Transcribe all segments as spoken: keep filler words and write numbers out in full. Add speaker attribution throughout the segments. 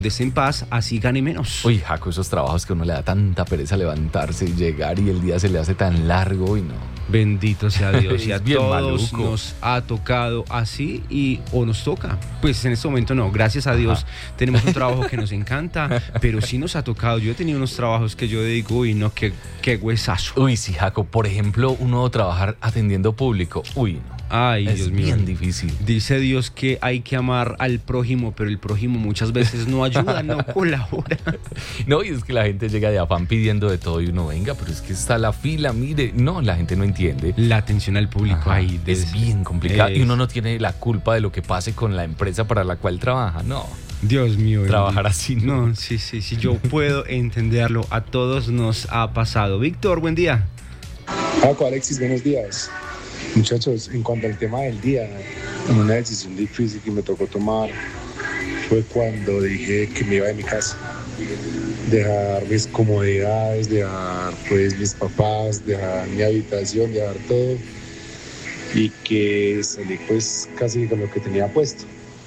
Speaker 1: Esté en paz, así gane menos.
Speaker 2: Uy, Jaco, esos trabajos que uno le da tanta pereza levantarse y llegar y el día se le hace tan largo y no.
Speaker 1: Bendito sea Dios. Y a
Speaker 2: Es bien
Speaker 1: todos
Speaker 2: maluco.
Speaker 1: nos ha tocado así y o nos toca. Pues en este momento no, gracias a Dios.
Speaker 2: Ajá.
Speaker 1: Tenemos un trabajo que nos encanta, pero sí nos ha tocado. Yo he tenido unos trabajos que yo digo, uy, no, qué, qué huesazo.
Speaker 2: Uy, sí, Jaco, por ejemplo, uno trabajar atendiendo público. Uy, no.
Speaker 1: Ay,
Speaker 2: es
Speaker 1: Dios mío.
Speaker 2: bien difícil.
Speaker 1: Dice Dios que hay que amar al prójimo, pero el prójimo muchas veces no ayuda, no colabora.
Speaker 2: No, y es que la gente llega de afán pidiendo de todo y uno, venga, pero es que está la fila, mire. No, la gente no entiende.
Speaker 1: La atención al público
Speaker 2: Ajá,
Speaker 1: ahí
Speaker 2: es bien complicado
Speaker 1: es-
Speaker 2: y uno no tiene la culpa de lo que pase con la empresa para la cual trabaja. No,
Speaker 1: Dios mío.
Speaker 2: trabajar
Speaker 1: bendito.
Speaker 2: así no.
Speaker 1: No, sí, sí, sí, yo puedo entenderlo. A todos nos ha pasado. Víctor, buen día.
Speaker 3: Paco, Alexis, buenos días. Muchachos, en cuanto al tema del día, una decisión difícil que me tocó tomar fue cuando dije que me iba de mi casa. Dejar mis comodidades, dejar pues mis papás, dejar mi habitación, dejar todo. Y que salí pues casi con lo que tenía puesto.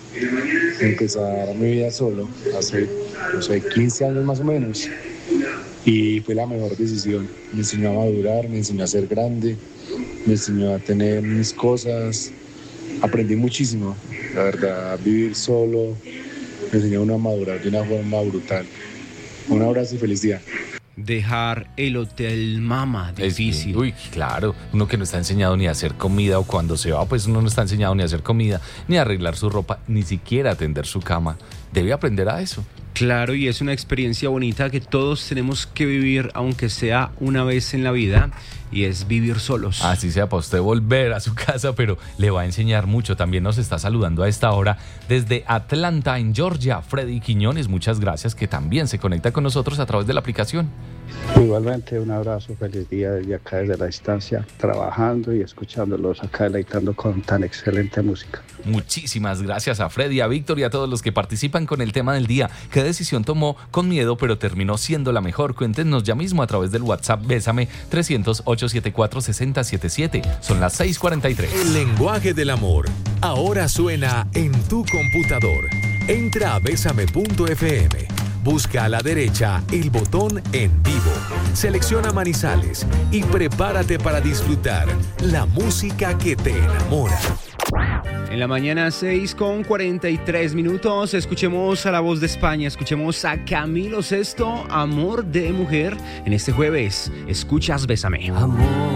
Speaker 3: Empezar mi vida solo, hace, no sé, quince años más o menos. Y fue la mejor decisión. Me enseñó a madurar, me enseñó a ser grande, me enseñó a tener mis cosas. Aprendí muchísimo, la verdad, vivir solo me enseñó a uno a madurar de una forma brutal. Un abrazo y feliz día.
Speaker 1: Dejar el hotel mama,
Speaker 2: Es
Speaker 1: difícil.
Speaker 2: bien. Uy, claro, uno que no está enseñado ni a hacer comida o cuando se va, pues uno no está enseñado ni a hacer comida, ni a arreglar su ropa, ni siquiera a tender su cama. Debe aprender a eso.
Speaker 1: Claro, y es una experiencia bonita que todos tenemos que vivir, aunque sea una vez en la vida, y es vivir solos.
Speaker 2: Así sea para usted volver a su casa, pero le va a enseñar mucho. También nos está saludando a esta hora desde Atlanta, en Georgia, Freddy Quiñones. Muchas gracias, que también se conecta con nosotros a través de la aplicación.
Speaker 4: Igualmente, un abrazo, feliz día desde acá, desde la distancia, trabajando y escuchándolos acá, deleitando con tan excelente música.
Speaker 2: Muchísimas gracias a Freddy, a Víctor y a todos los que participan con el tema del día. ¿Qué decisión tomó con miedo, pero terminó siendo la mejor? Cuéntenos ya mismo a través del WhatsApp Bésame trescientos, ochocientos setenta y cuatro, sesenta setenta y siete. Son las seis cuarenta y tres.
Speaker 5: El lenguaje del amor ahora suena en tu computador. Entra a bésame punto efe eme. Busca a la derecha el botón En Vivo. Selecciona Manizales y prepárate para disfrutar la música que te enamora.
Speaker 1: En la mañana, seis con cuarenta y tres minutos, escuchemos a la voz de España, escuchemos a Camilo Sesto, Amor de Mujer. En este jueves, escuchas Bésame.
Speaker 6: Amor.